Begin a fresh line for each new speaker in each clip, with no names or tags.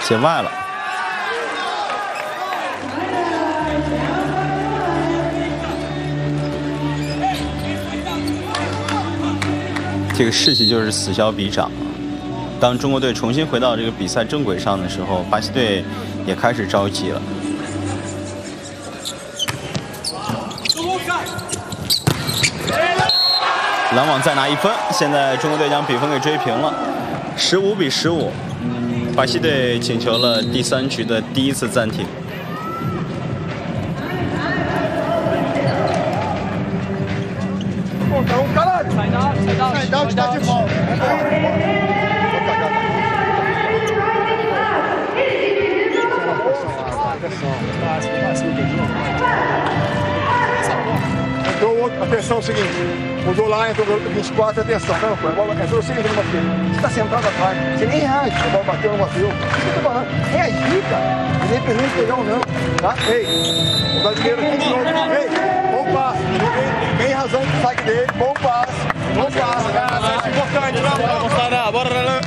界外了。这个士气就是此消彼长。当中国队重新回到这个比赛正轨上的时候，巴西队也开始着急了。拦网再拿1分，现在中国队将比分给追平了，15比15。巴西队请求了第3局的第1次暂停。
Atenção, é o seguinte, o gol lá entrou 24, atenção, tá no corpo. Entrou o seguinte no Matheus, você tá sentado atrás, você nem reage, a bola bateu no Matheus. Isso que eu tô falando, reagir, cara, independente de pegar ou não, tá? Ei, o brasileiro aqui de novo, ei, bom passe, tem razão do saque dele, bom passe, cara, é importante, vamos parar, bora lá.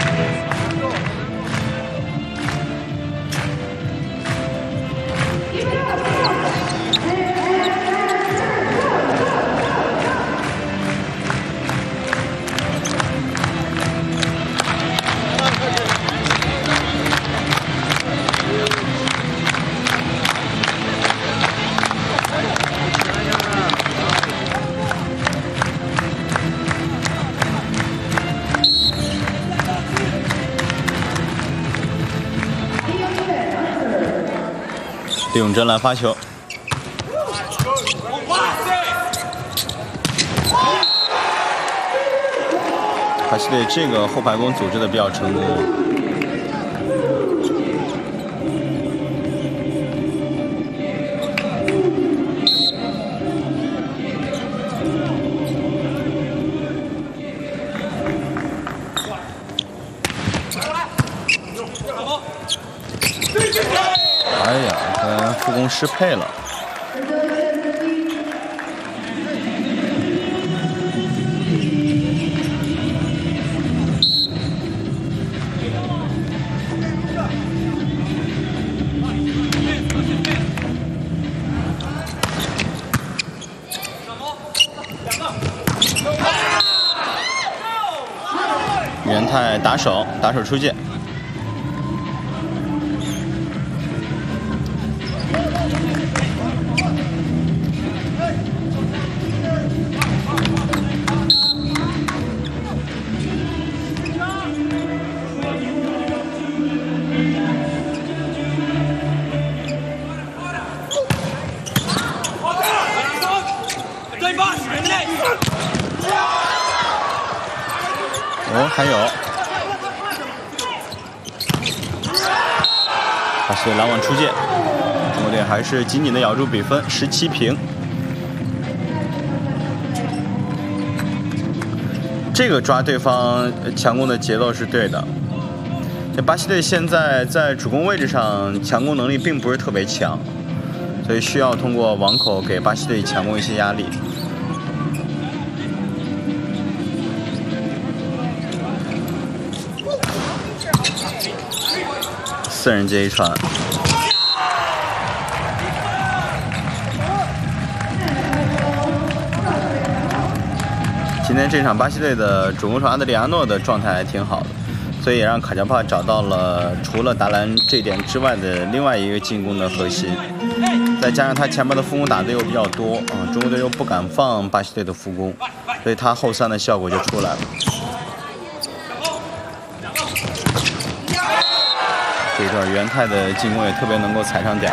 李永贞来发球，巴西队这个后排攻组织的比较成功。哎呀，跟副攻失配了。元泰打手出界。还有，巴西队拦网出界，中国队还是紧紧的咬住比分，17平。这个抓对方强攻的节奏是对的。这巴西队现在在主攻位置上强攻能力并不是特别强，所以需要通过网口给巴西队强攻一些压力。4人接一传，今天这场巴西队的主攻手阿德里亚诺的状态还挺好的，所以也让卡乔帕找到了除了达兰这点之外的另外一个进攻的核心，再加上他前面的副攻打的又比较多中国队又不敢放巴西队的副攻，所以他后3的效果就出来了。这一段元泰的进攻也特别能够踩上点。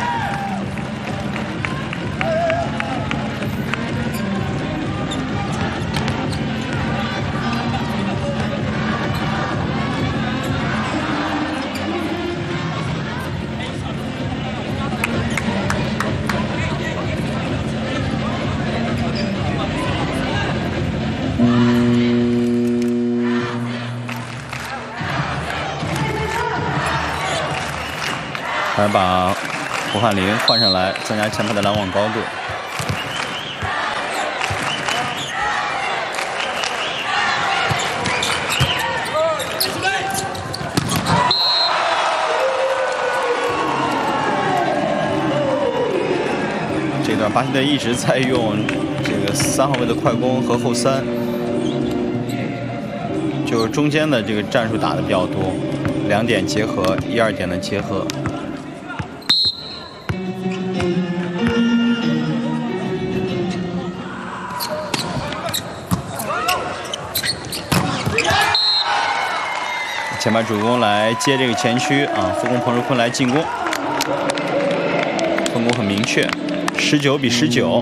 还把胡汉林换上来，增加前排的拦网高度。 巴西队一直在用这个3号位的快攻和后3，就中间的这个战术打的比较多，2点结合，1、2点的结合。前排主攻来接这个前区啊，副攻彭世坤来进攻，分工很明确，19比19。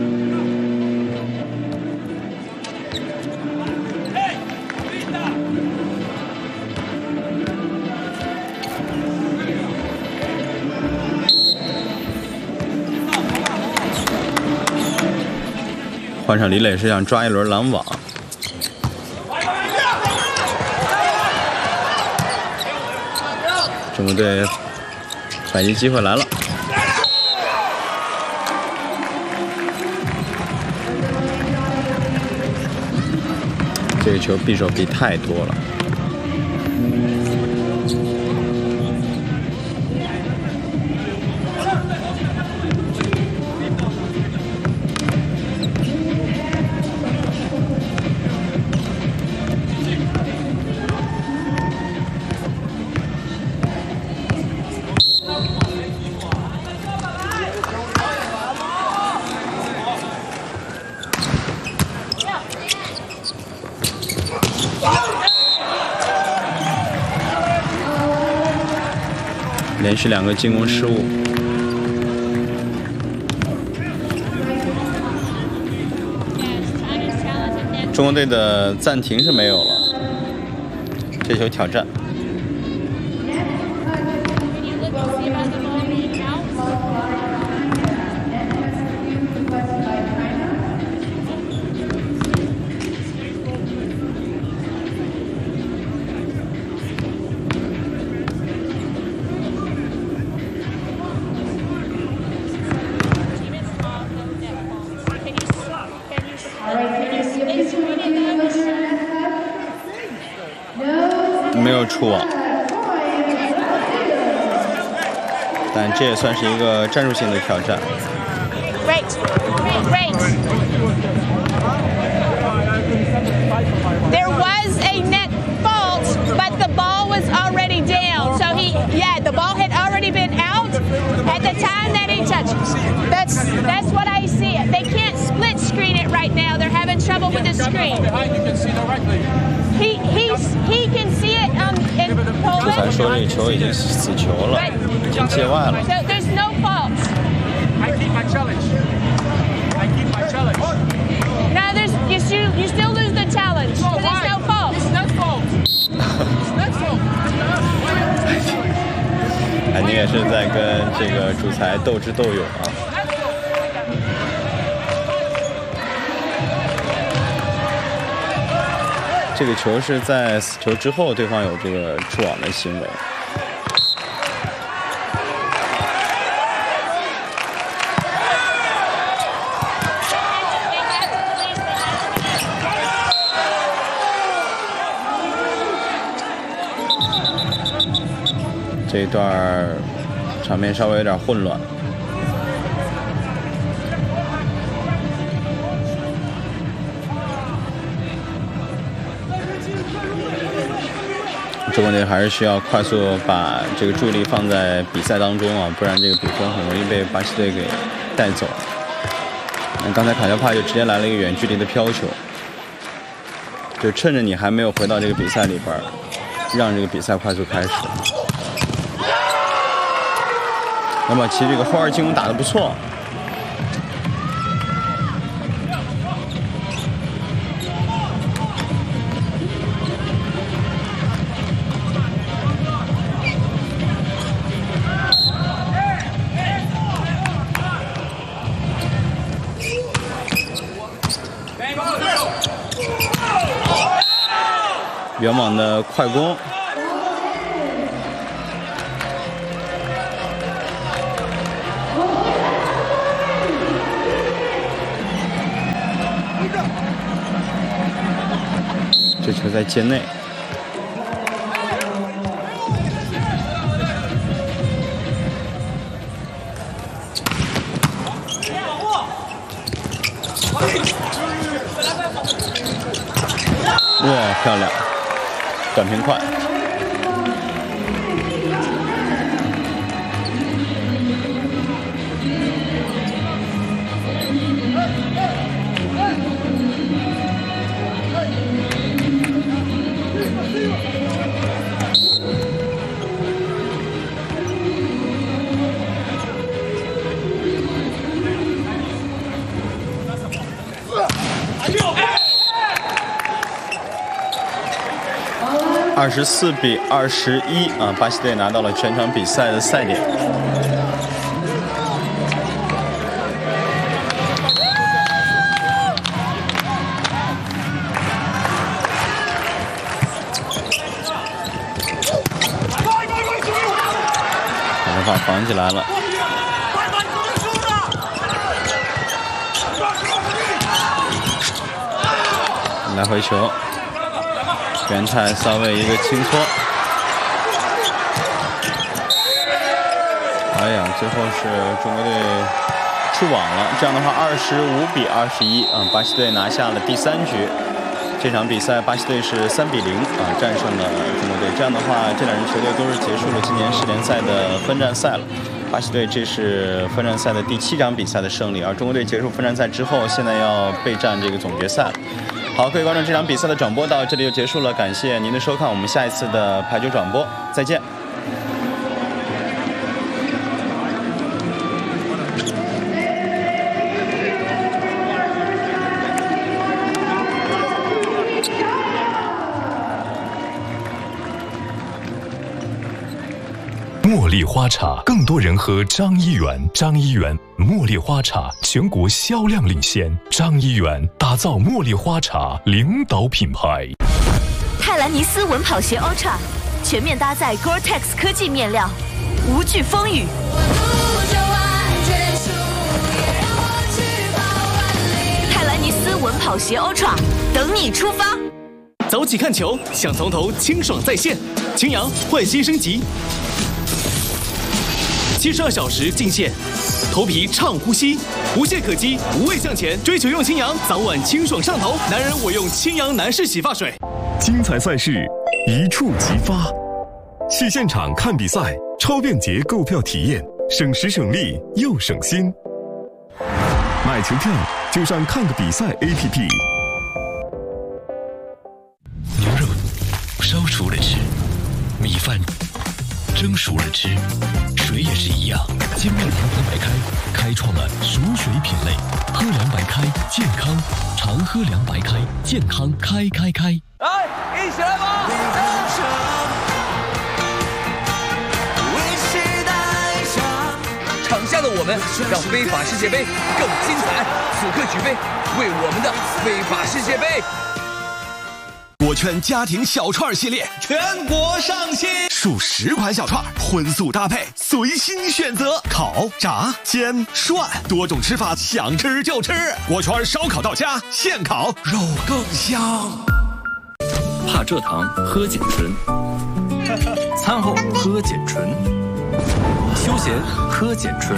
换上李磊是想抓一轮拦网。中国队反击机会来了，这个球匕首臂太多了。连续2个进攻失误，中国队的暂停是没有了，这球挑战。没有触网，但这也算是一个战术性的挑战。
There was a net fault, but the ball was already down. So the ball had already been out at the time that he touched. That's what I see. They can't split screen it right now. They're having trouble with the screen. He can see it in Poland.
刚才说这个球已经死球了，已经界外了。
So there's no fault.
I keep my challenge. I keep my challenge.
No, you still lose the challenge.
Oh,
There's no fault.
It's not fault. It's not fault.
肯定也是在跟这个主裁斗智斗勇啊。这个球是在死球之后，对方有这个触网的行为。这一段场面稍微有点混乱。中国队还是需要快速把这个注意力放在比赛当中啊，不然这个比分很容易被巴西队给带走。那刚才卡乔帕就直接来了一个远距离的飘球，就趁着你还没有回到这个比赛里边，让这个比赛快速开始。那么其实这个后2进攻打得不错。远网的快攻，这球在界内。 哇，漂亮，短平快。24比21啊，巴西队拿到了全场比赛的赛点。卡加帕防起来了。来回球。元泰稍微一个轻搓，哎呀，最后是中国队出网了。这样的话，25比21啊，巴西队拿下了第3局。这场比赛巴西队是3比0啊战胜了中国队。这样的话，这两支球队都是结束了今年世联赛的分站赛了。巴西队这是分站赛的第7场比赛的胜利，而中国队结束分站赛之后，现在要备战这个总决赛了。好，各位观众，这场比赛的转播到这里就结束了，感谢您的收看，我们下一次的排球转播再见。
茉莉花茶，更多人喝张一元。张一元茉莉花茶全国销量领先，张一元打造茉莉花茶领导品牌。
泰兰尼斯稳跑鞋 Ultra 全面搭载 Gore-Tex 科技面料，无惧风雨。泰兰尼斯稳跑鞋 Ultra 等你出发。
早起看球，想从头清爽在线。晴阳焕新升级。72小时进线，头皮畅呼吸，无懈可击，无畏向前，追求用清扬，早晚清爽上头。男人我用清扬男士洗发水。
精彩赛事一触即发，去现场看比赛，超便捷购票体验，省时省力又省心。买球票就上看个比赛 APP。
牛肉烧熟了吃，米饭蒸熟了吃。水也是一样，金麦阳光白开开创了熟水品类，喝凉白开健康，常喝凉白开健康开。
来，一起来吧！场下的我们让非法世界杯更精彩，此刻举杯，为我们的非法世界杯。
锅圈家庭小串系列全国上新，数10款小串，荤素搭配，随心选择，烤、炸、煎、涮，多种吃法，想吃就吃。锅圈烧烤到家，现烤肉更香。
怕蔗糖喝碱醇，餐后喝碱醇，休闲喝碱醇，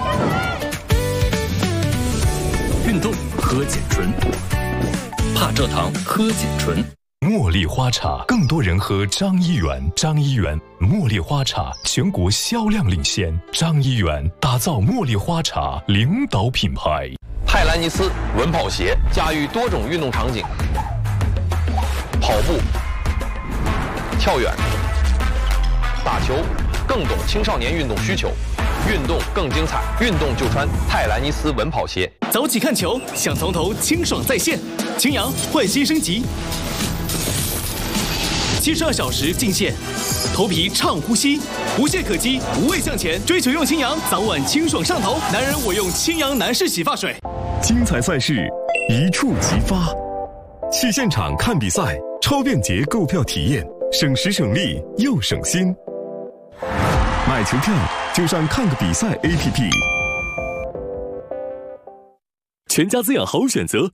运动喝碱醇，怕蔗糖喝碱醇。
茉莉花茶，更多人喝张一元。张一元茉莉花茶全国销量领先，张一元打造茉莉花茶领导品牌。
泰兰尼斯稳跑鞋驾驭多种运动场景，跑步、跳远、打球，更懂青少年运动需求，运动更精彩，运动就穿泰兰尼斯稳跑鞋。
早起看球，想从头清爽在线，晴阳焕新升级。72小时进线，头皮畅呼吸，无懈可击，无畏向前，追求用清扬，早晚清爽上头。男人我用清扬男士洗发水。
精彩赛事一触即发，去现场看比赛，超便捷购票体验，省时省力又省心。买球票就上看个比赛 APP。
全家滋养好选择，